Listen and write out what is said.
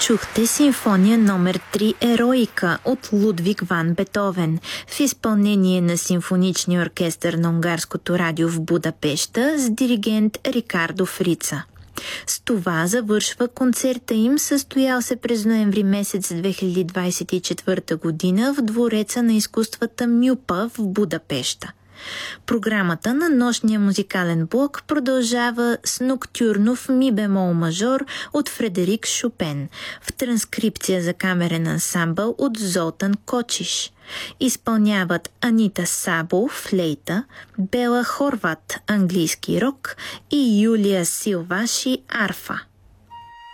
Чухте симфония номер 3 Ероика от Лудвиг ван Бетовен в изпълнение на Симфоничния оркестър на Унгарското радио в Будапеща с диригент Рикардо Фрица. С това завършва концерта им, състоял се през ноември месец 2024 година в Двореца на изкуствата Мюпа в Будапеща. Програмата на нощния музикален блок продължава с ноктюрно в ми бемол мажор от Фредерик Шопен в транскрипция за камерен ансамбъл от Золтан Кочиш. Изпълняват Анита Сабо флейта, Бела Хорват английски рок и Юлия Силваши арфа.